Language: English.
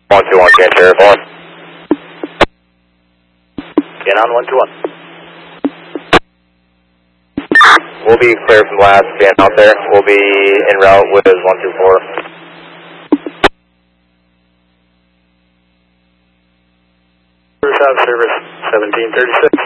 121, can sheriff on. Get on 121. We'll be clear from last scan out there. We'll be en route with 124. Service 1736.